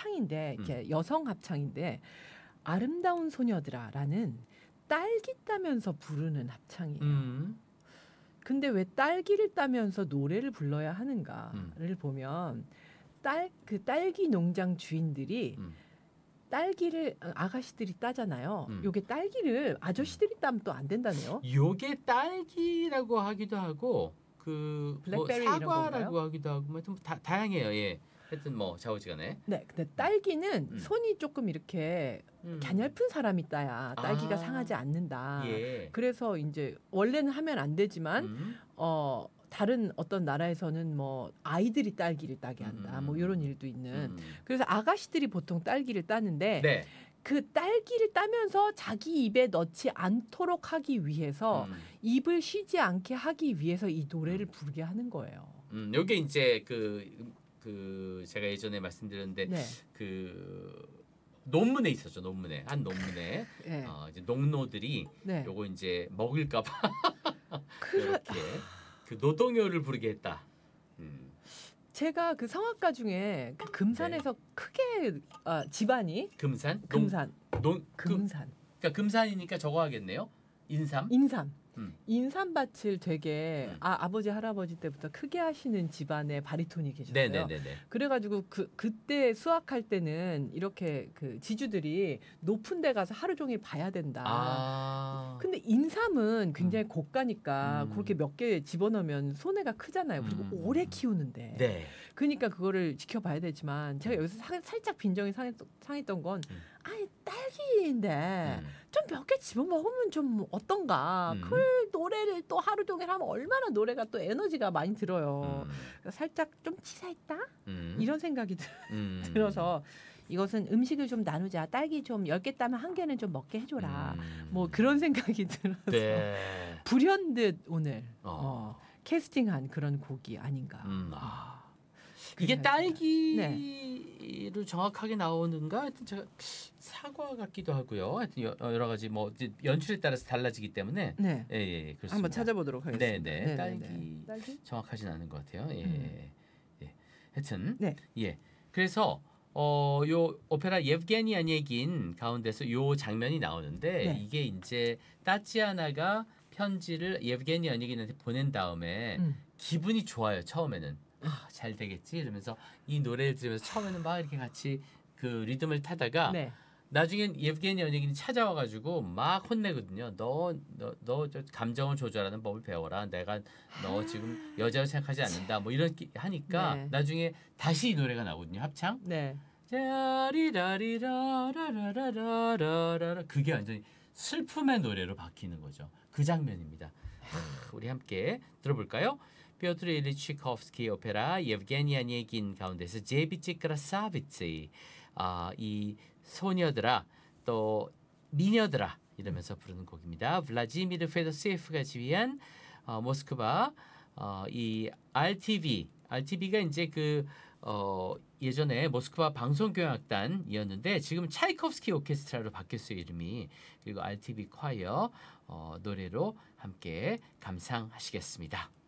합창인데 이렇게 여성 합창인데 아름다운 소녀들아라는 딸기 따면서 부르는 합창이에요. 근데 왜 딸기를 따면서 노래를 불러야 하는가를 보면 그 딸기 농장 주인들이 딸기를 아가씨들이 따잖아요. 요게 딸기를 아저씨들이 따면 또 안 된다네요. 요게 딸기라고 하기도 하고 그 뭐 블랙베리 이런 사과라고 건가요? 하기도 하고 뭐 다양해요. 예. 하여튼 뭐 좌우지간에. 네, 근데 딸기는 손이 조금 이렇게 갸냘픈 사람이 따야 딸기가 상하지 않는다. 예. 그래서 이제 원래는 하면 안 되지만 다른 어떤 나라에서는 뭐 아이들이 딸기를 따게 한다. 뭐 이런 일도 있는. 그래서 아가씨들이 보통 딸기를 따는데 네. 그 딸기를 따면서 자기 입에 넣지 않도록 하기 위해서 입을 쉬지 않게 하기 위해서 이 노래를 부르게 하는 거예요. 요게 이제 그 제가 예전에 말씀드렸는데 네. 그 논문에 있었죠. 한 논문에 네. 이제 농노들이 네. 요거 이제 먹을까봐 이렇게 그 노동요를 부르게 했다. 제가 그 성악가 중에 그 금산에서 크게 집안이 금산. 금산. 그러니까 금산이니까 저거 하겠네요. 인삼. 인삼밭을 되게 아버지 할아버지 때부터 크게 하시는 집안의 바리톤이 계셨어요. 네네네네. 그래가지고 그때 수학할 때는 이렇게 그 지주들이 높은 데 가서 하루 종일 봐야 된다. 근데 인삼은 굉장히 고가니까 그렇게 몇 개 집어넣으면 손해가 크잖아요. 그리고 오래 키우는데. 네. 그러니까 그거를 지켜봐야 되지만 제가 여기서 살짝 빈정이 상했던 건 아니 딸기인데 좀 몇 개 집어 먹으면 좀 어떤가. 그 노래를 또 하루 종일 하면 얼마나 노래가 또 에너지가 많이 들어요. 살짝 좀 치사했다? 이런 생각이 들어서 이것은 음식을 좀 나누자. 딸기 좀 10개 따면 1개는 좀 먹게 해줘라. 뭐 그런 생각이 들어서 네. 불현듯 오늘 캐스팅한 그런 곡이 아닌가. 이게 딸기로 네. 정확하게 나오는가? 하여튼 제가 사과 같기도 하고요. 하여튼 여러 가지 뭐 연출에 따라서 달라지기 때문에 네. 예, 그렇습니다. 한번 찾아보도록 하겠습니다. 네. 딸기 정확하지 않은 것 같아요. 예. 하여튼 예. 그래서 요 오페라 예브게니 아니에긴 가운데서 요 장면이 나오는데 이게 이제 따치아나가 편지를 예브게니 아니에긴한테 보낸 다음에 기분이 좋아요. 처음에는. 잘 되겠지 이러면서 이 노래를 들으면서 처음에는 막 이렇게 같이 그 리듬을 타다가 나중엔 예브게니 연예인이 찾아와가지고 막 혼내거든요. 너 저 감정을 조절하는 법을 배워라. 내가 너 지금 여자로 생각하지 않는다. 뭐 이런 하니까 나중에 다시 이 노래가 나오거든요. 합창. 자리라리라라라라라라 그게 완전히 슬픔의 노래로 바뀌는 거죠. 그 장면입니다. 우리 함께 들어볼까요? 피오트르 일리치 체코프스키 오페라 예브게니 아니에긴 가운데서 제비치 크라사비치 이 소녀들아 또 미녀들아 이러면서 부르는 곡입니다. 블라지미르 페도세프가 지휘한 모스크바 이 RTV가 이제 그 예전에 모스크바 방송교향악단이었는데 지금 차이콥스키 오케스트라로 바뀌었어요 이름이. 그리고 RTV 콰이어 노래로 함께 감상하시겠습니다.